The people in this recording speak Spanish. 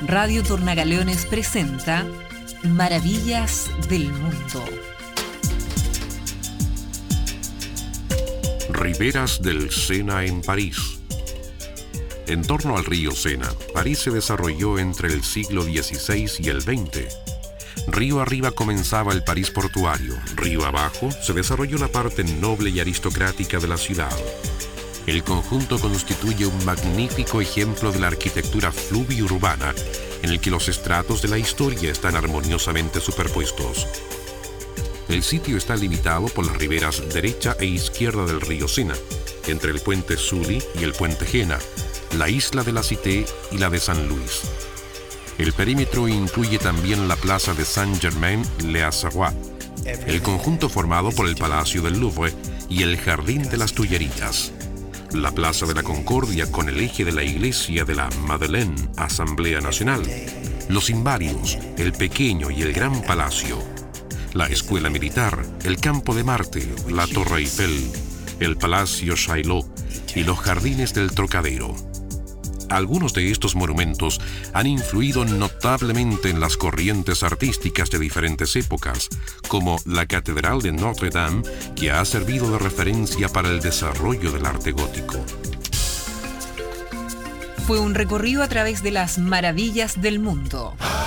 Radio Tornagaleones presenta Maravillas del Mundo. Riberas del Sena en París. En torno al río Sena, París se desarrolló entre el siglo XVI y el XX. Río arriba comenzaba el París portuario, río abajo se desarrolló la parte noble y aristocrática de la ciudad. El conjunto constituye un magnífico ejemplo de la arquitectura fluvio-urbana, en el que los estratos de la historia están armoniosamente superpuestos. El sitio está limitado por las riberas derecha e izquierda del río Sena, entre el puente Sully y el puente Jena, la isla de la Cité y la de San Luis. El perímetro incluye también la plaza de Saint-Germain-les-Auxerrois, el conjunto formado por el Palacio del Louvre y el Jardín de las Tuileries, la Plaza de la Concordia con el eje de la iglesia de la Madeleine, Asamblea Nacional, los Invarios, el Pequeño y el Gran Palacio, la Escuela Militar, el Campo de Marte, la Torre Eiffel, el Palacio Chaillot y los Jardines del Trocadero. Algunos de estos monumentos han influido notablemente en las corrientes artísticas de diferentes épocas, como la Catedral de Notre Dame, que ha servido de referencia para el desarrollo del arte gótico. Fue un recorrido a través de las maravillas del mundo.